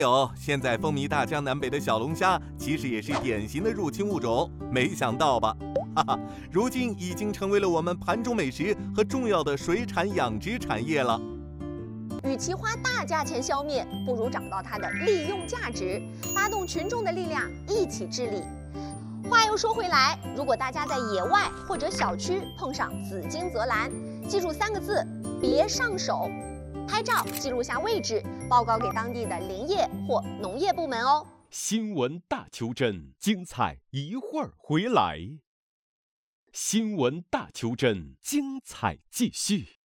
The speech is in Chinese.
现在风靡大江南北的小龙虾，其实也是典型的入侵物种，没想到吧？哈哈，如今已经成为了我们盘中美食和重要的水产养殖产业了。 与其花大价钱消灭，不如找到它的利用价值，发动群众的力量，一起治理。话又说回来，如果大家在野外或者小区碰上紫金泽兰，记住3个字：别上手。拍照记录下位置，报告给当地的林业或农业部门哦。 新闻大求真，精彩一会儿回来。新闻大求真，精彩继续。